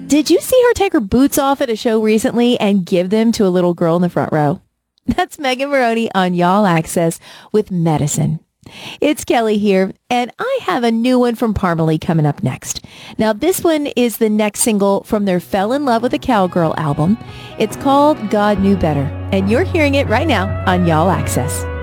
Did you see her take her boots off at a show recently and give them to a little girl in the front row? That's Megan Maroney on Y'all Access with Medicine. It's Kelly here, and I have a new one from Parmalee coming up next. Now, this one is the next single from their Fell in Love with a Cowgirl album. It's called God Knew Better, and you're hearing it right now on Y'all Access.